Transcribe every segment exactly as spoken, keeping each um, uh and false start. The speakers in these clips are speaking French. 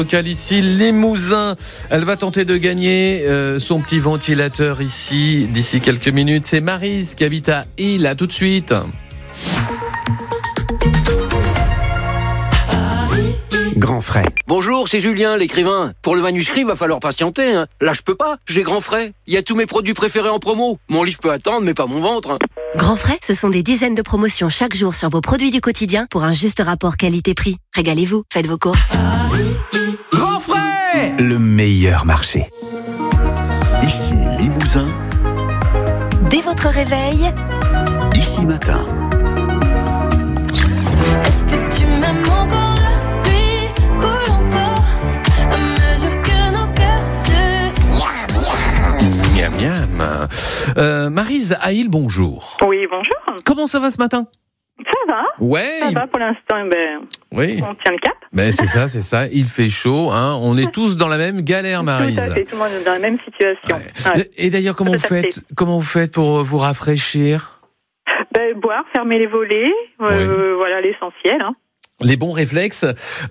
Local ici, Limousin. Elle va tenter de gagner euh, son petit ventilateur ici d'ici quelques minutes. C'est Maryse qui habite à Île. À tout de suite. Grand frais. Bonjour, c'est Julien, l'écrivain. Pour le manuscrit, va falloir patienter. Hein. Là, je peux pas. J'ai Grand frais. Il y a tous mes produits préférés en promo. Mon livre peut attendre, mais pas mon ventre. Grand frais, ce sont des dizaines de promotions chaque jour sur vos produits du quotidien pour un juste rapport qualité-prix. Régalez-vous, faites vos courses. Grand frais, le meilleur marché. Ici Limousin. Dès votre réveil, Ici Matin. Est-ce que tu m'aimes encore? Miam miam. Euh, Maryse à Île, bonjour. Oui, bonjour. Comment ça va ce matin? Ça va. Ouais. Ça il... va pour l'instant, ben, oui. on tient le cap. Ben c'est ça, c'est ça. Il fait chaud, hein. On est tous dans la même galère, Maryse. Tout à fait, tout le monde est dans la même situation. Ouais. Ouais. Et d'ailleurs, comment vous faites, comment vous faites pour vous rafraîchir? Ben, boire, fermer les volets, euh, oui. voilà l'essentiel. Hein. Les bons réflexes.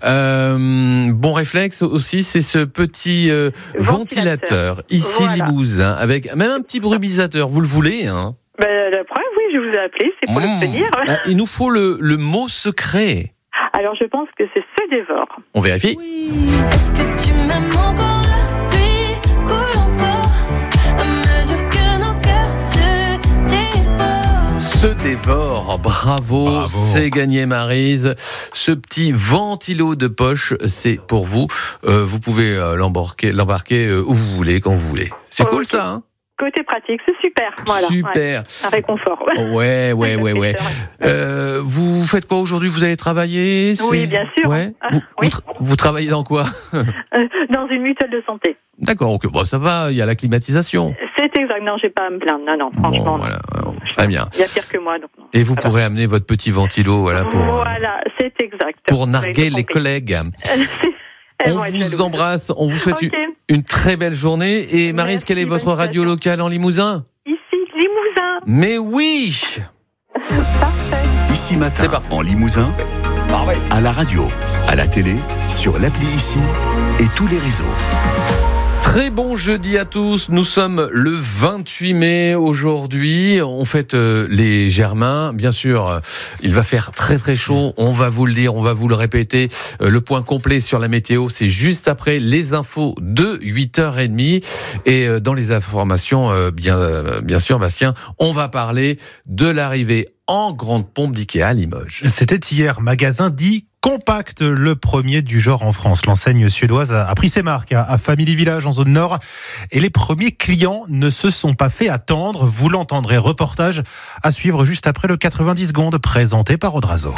Euh, bon réflexe aussi, c'est ce petit euh, ventilateur. ventilateur ici voilà. Limousin, avec même un petit brumisateur. Vous le voulez, hein? Ben, la preuve, oui, je vous ai appelé, c'est pour mmh. l'obtenir. Il nous faut le, le mot secret. Alors, je pense que c'est se dévore. On vérifie. Oui. Est-ce que tu m'aimes encore? Puis, coule encore, à mesure que nos cœurs se dévorent. Se dévore, bravo, bravo. C'est gagné, Maryse. Ce petit ventilo de poche, c'est pour vous. Euh, vous pouvez euh, l'embarquer, l'embarquer euh, où vous voulez, quand vous voulez. C'est oh, cool, okay. ça, hein? Côté pratique, c'est super. Voilà, super. Ouais. Un réconfort. Ouais, ouais, ouais, ouais. Euh, vous faites quoi aujourd'hui? Vous allez travailler? C'est... Oui, bien sûr. Ouais. Ah, vous, oui. vous, tra- vous travaillez dans quoi? euh, Dans une mutuelle de santé. D'accord, ok. Bon, ça va, il y a la climatisation. C'est exact. Non, j'ai pas à me plaindre. Non, non, franchement. Bon, voilà. Non. Très bien. Il y a pire que moi. Donc non. Et vous ça pourrez va. amener votre petit ventilo, voilà, pour. Voilà, c'est exact. Pour narguer les collègues. On vous embrasse, on vous souhaite okay. une, une très belle journée. Et Maryse, Merci, quelle est votre radio locale en Limousin? Ici, Limousin. Mais oui. Parfait. Ici Matin, en Limousin, Parfait. À la radio, à la télé, sur l'appli Ici et tous les réseaux. Très bon jeudi à tous, nous sommes le vingt-huit mai aujourd'hui, on fête euh, les Germains, bien sûr euh, il va faire très très chaud, on va vous le dire, on va vous le répéter, euh, le point complet sur la météo c'est juste après les infos de huit heures trente et euh, dans les informations euh, bien, euh, bien sûr Bastien, on va parler de l'arrivée en grande pompe d'Ikea à Limoges. C'était hier, magasin dit Compact, le premier du genre en France. L'enseigne suédoise a pris ses marques à Family Village en zone nord et les premiers clients ne se sont pas fait attendre. Vous l'entendrez, reportage à suivre juste après le quatre-vingt-dix secondes présenté par Odrazo.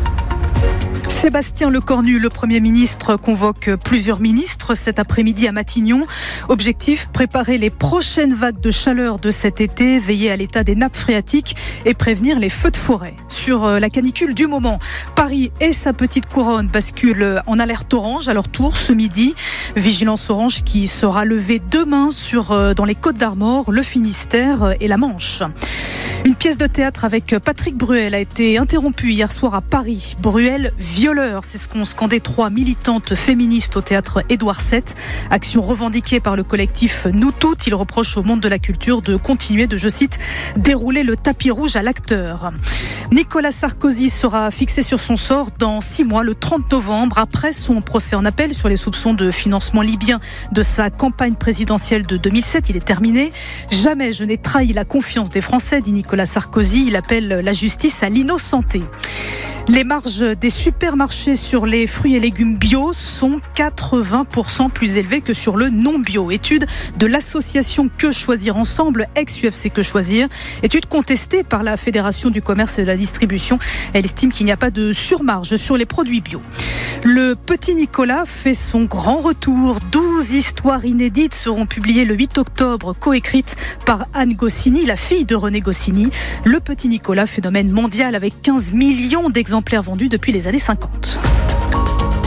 Sébastien Lecornu, le Premier ministre, convoque plusieurs ministres cet après-midi à Matignon. Objectif, préparer les prochaines vagues de chaleur de cet été, veiller à l'état des nappes phréatiques et prévenir les feux de forêt. Sur la canicule du moment, Paris et sa petite couronne basculent en alerte orange à leur tour ce midi. Vigilance orange qui sera levée demain sur, dans les Côtes-d'Armor, le Finistère et la Manche. Une pièce de théâtre avec Patrick Bruel a été interrompue hier soir à Paris. Bruel, violeur, c'est ce qu'ont scandé trois militantes féministes au théâtre Édouard sept. Action revendiquée par le collectif Nous Toutes. Il reproche au monde de la culture de continuer de, je cite, dérouler le tapis rouge à l'acteur. Nicolas Sarkozy sera fixé sur son sort dans six mois, le trente novembre, après son procès en appel sur les soupçons de financement libyen de sa campagne présidentielle de deux mille sept. Il est terminé. Jamais je n'ai trahi la confiance des Français, dit Nicolas Sarkozy. Il appelle la justice à l'innocenté. Les marges des supermarchés sur les fruits et légumes bio sont quatre-vingts pour cent plus élevées que sur le non-bio. Étude de l'association Que Choisir Ensemble, ex-U F C Que Choisir. Étude contestée par la Fédération du commerce et de la distribution. Elle estime qu'il n'y a pas de surmarge sur les produits bio. Le petit Nicolas fait son grand retour. douze histoires inédites seront publiées le huit octobre, coécrites par Anne Goscinny, la fille de René Goscinny. Le petit Nicolas, phénomène mondial avec quinze millions d'exemplaires vendus depuis les années cinquante.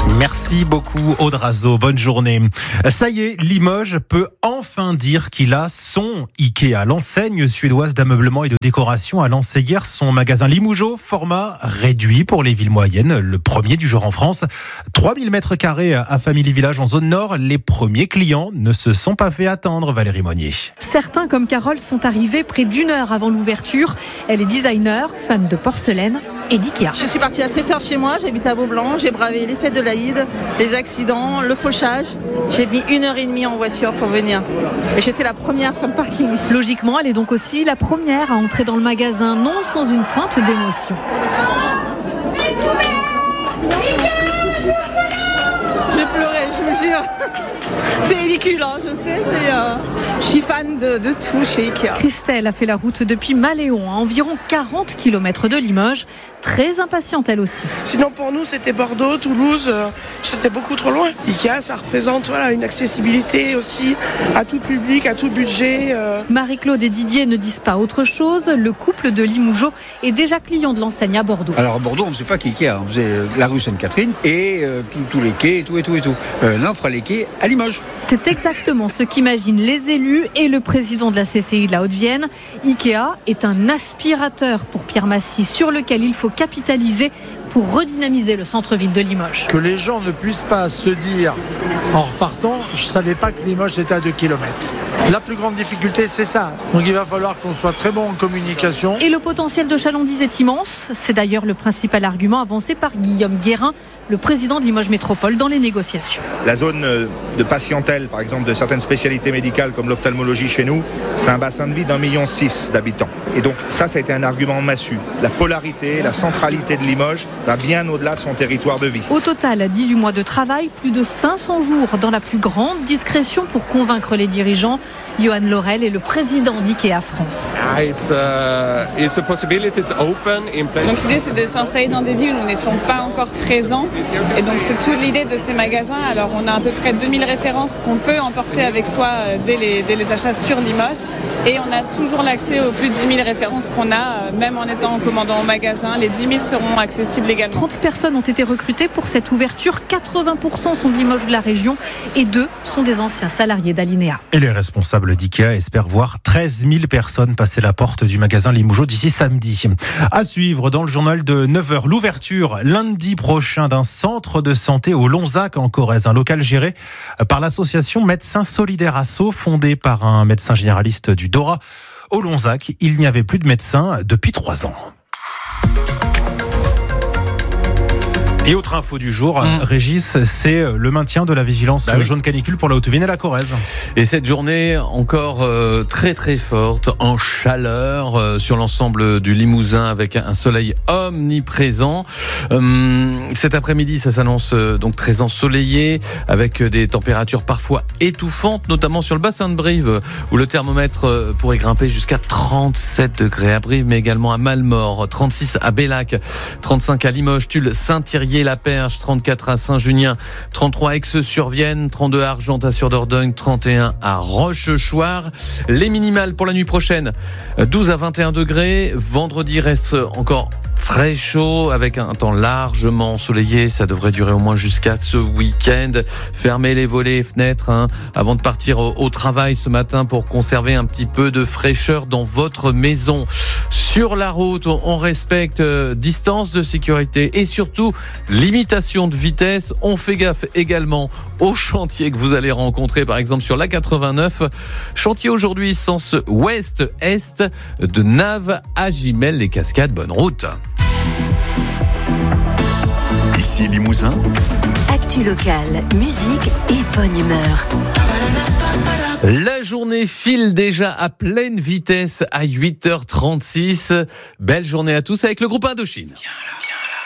Merci beaucoup Aude Razo, bonne journée. Ça y est, Limoges peut enfin dire qu'il a son Ikea. L'enseigne suédoise d'ameublement et de décoration a lancé hier son magasin Limoujo, format réduit pour les villes moyennes, le premier du genre en France. trois mille mètres carrés à Family Village en zone nord. Les premiers clients ne se sont pas fait attendre, Valérie Monnier. Certains, comme Carole, sont arrivés près d'une heure avant l'ouverture. Elle est designer, fan de porcelaine et d'Ikea. Je suis partie à sept heures de chez moi, j'habite à Beaublanc, j'ai bravé les fêtes de l'Aïd, les accidents, le fauchage. J'ai mis une heure et demie en voiture pour venir. Et j'étais la première sur le parking. Logiquement, elle est donc aussi la première à entrer dans le magasin, non sans une pointe d'émotion. J'ai pleuré, je vous jure. C'est ridicule, hein, je sais, mais euh, je suis fan de, de tout chez Ikea. Christelle a fait la route depuis Maléon, à environ quarante kilomètres de Limoges. Très impatiente elle aussi. Sinon pour nous c'était Bordeaux, Toulouse, euh, c'était beaucoup trop loin. Ikea ça représente voilà, une accessibilité aussi à tout public, à tout budget. Euh. Marie-Claude et Didier ne disent pas autre chose. Le couple de Limoujo est déjà client de l'enseigne à Bordeaux. Alors à Bordeaux on ne faisait pas qu'Ikea, on faisait la rue Sainte-Catherine et euh, tous les quais et tout et tout et tout. Euh, là on fera les quais à Limoges. C'est exactement ce qu'imaginent les élus et le président de la C C I de la Haute-Vienne. Ikea est un aspirateur pour Pierre Massy sur lequel il faut capitaliser pour redynamiser le centre-ville de Limoges. Que les gens ne puissent pas se dire en repartant, je ne savais pas que Limoges était à deux kilomètres. La plus grande difficulté, c'est ça. Donc il va falloir qu'on soit très bon en communication. Et le potentiel de Chalandise est immense. C'est d'ailleurs le principal argument avancé par Guillaume Guérin, le président de Limoges Métropole, dans les négociations. La zone de patientèle, par exemple, de certaines spécialités médicales comme l'ophtalmologie chez nous, c'est un bassin de vie d'un million six d'habitants. Et donc ça, ça a été un argument massue. La polarité, la centralité de Limoges va bien au-delà de son territoire de vie. Au total, dix-huit mois de travail, plus de cinq cents jours dans la plus grande discrétion pour convaincre les dirigeants. Johan Laurel est le président d'Ikea France. Donc l'idée c'est de s'installer dans des villes où nous n'étions pas encore présents. Et donc c'est toute l'idée de ces magasins. Alors on a à peu près deux mille références qu'on peut emporter avec soi dès les, dès les achats sur Limoges. Et on a toujours l'accès aux plus de dix mille références qu'on a, même en étant en commandant au magasin. Les dix mille seront accessibles également. trente personnes ont été recrutées pour cette ouverture. quatre-vingts pour cent sont de Limoges ou de la région et deux sont des anciens salariés d'Alinéa. Et les responsables d'Ikea espèrent voir treize mille personnes passer la porte du magasin Limoujo d'ici samedi. À suivre dans le journal de neuf heures, l'ouverture lundi prochain d'un centre de santé au Lonzac en Corrèze, un local géré par l'association Médecins Solidaires Asso, fondée par un médecin généraliste du Dora. Au Lonzac, il n'y avait plus de médecins depuis trois ans. Et autre info du jour, mmh. Régis, c'est le maintien de la vigilance bah oui. jaune canicule pour la Haute-Vienne et la Corrèze. Et cette journée encore euh, très très forte en chaleur euh, sur l'ensemble du Limousin avec un soleil omniprésent. Euh, cet après-midi, ça s'annonce euh, donc très ensoleillé avec des températures parfois étouffantes, notamment sur le bassin de Brive où le thermomètre euh, pourrait grimper jusqu'à trente-sept degrés à Brive, mais également à Malmort, trente-six à Bellac, trente-cinq à Limoges, Tulle, Saint-Thierry, La Perche, trente-quatre à Saint-Junien, trente-trois à Aix-sur-Vienne, trente-deux à Argentat-sur-Dordogne, trente et un à Rochechouart. Les minimales pour la nuit prochaine, douze à vingt et un degrés. Vendredi reste encore très chaud avec un temps largement ensoleillé. Ça devrait durer au moins jusqu'à ce week-end. Fermez les volets et fenêtres hein, avant de partir au, au travail ce matin pour conserver un petit peu de fraîcheur dans votre maison. Sur la route, on respecte euh, distance de sécurité et surtout limitation de vitesse. On fait gaffe également aux chantiers que vous allez rencontrer, par exemple sur l'A quatre-vingt-neuf. Chantier aujourd'hui sens ouest-est de Naves à Gimel les Cascades. Bonne route. Ici Limousin. Actu locale, musique et bonne humeur. La journée file déjà à pleine vitesse à huit heures trente-six. Belle journée à tous avec le groupe Indochine. Viens là, viens.